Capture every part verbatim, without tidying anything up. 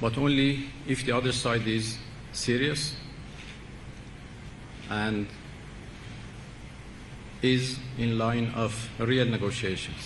but only if the other side is serious and is in line of real negotiations.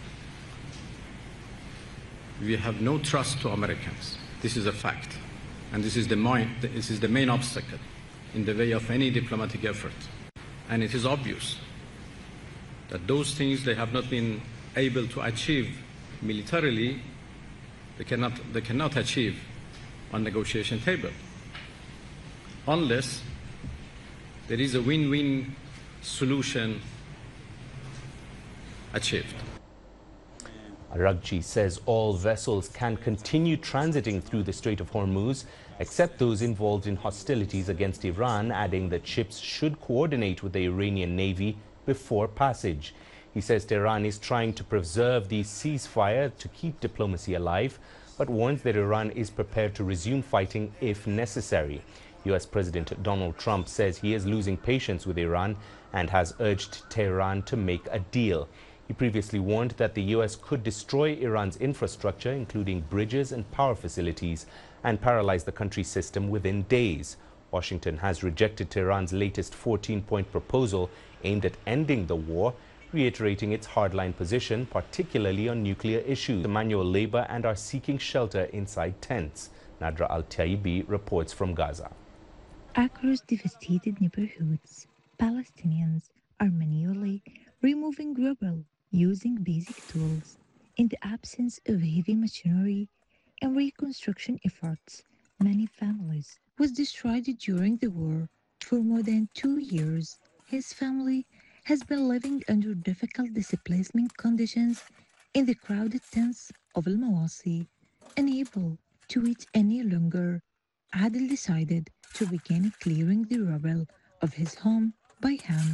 We have no trust to Americans. This is a fact. And this is the main, this is the main obstacle in the way of any diplomatic effort. And it is obvious that those things they have not been able to achieve militarily, they cannot, they cannot achieve on negotiation table, unless there is a win-win solution achieved. Araghchi says all vessels can continue transiting through the Strait of Hormuz, except those involved in hostilities against Iran, adding that ships should coordinate with the Iranian Navy before passage. He says Tehran is trying to preserve the ceasefire to keep diplomacy alive, but warns that Iran is prepared to resume fighting if necessary. U S President Donald Trump says he is losing patience with Iran and has urged Tehran to make a deal. He previously warned that the U S could destroy Iran's infrastructure, including bridges and power facilities, and paralyze the country's system within days. Washington has rejected Tehran's latest fourteen-point proposal aimed at ending the war, reiterating its hardline position, particularly on nuclear issues. The manual labor and are seeking shelter inside tents. Nadra Al-Taibi reports from Gaza. Across devastated neighborhoods, Palestinians are manually removing rubble using basic tools. In the absence of heavy machinery and reconstruction efforts, many families was destroyed during the war. For more than two years, his family has been living under difficult displacement conditions in the crowded tents of Al-Mawasi. Unable to wait any longer, Adil decided to begin clearing the rubble of his home by hand.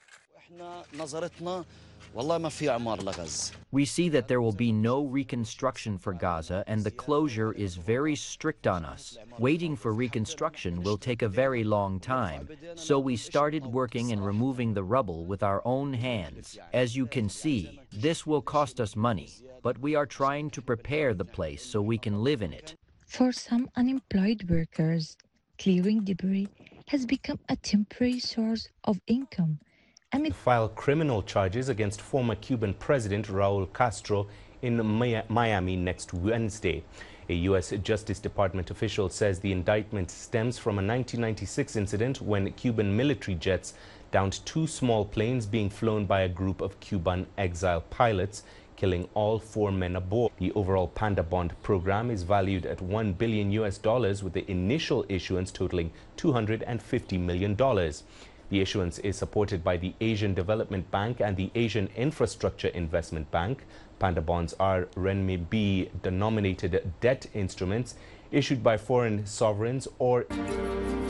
We see that there will be no reconstruction for Gaza, and the closure is very strict on us. Waiting for reconstruction will take a very long time, so we started working and removing the rubble with our own hands. As you can see, this will cost us money, but we are trying to prepare the place so we can live in it. For some unemployed workers, clearing debris has become a temporary source of income. Amid file criminal charges against former Cuban President Raul Castro in Miami next Wednesday. A U S Justice Department official says the indictment stems from a nineteen ninety-six incident when Cuban military jets downed two small planes being flown by a group of Cuban exile pilots, killing all four men aboard. The overall Panda Bond program is valued at one billion U S dollars, with the initial issuance totaling two hundred fifty million dollars. The issuance is supported by the Asian Development Bank and the Asian Infrastructure Investment Bank. Panda bonds are renminbi-denominated debt instruments issued by foreign sovereigns or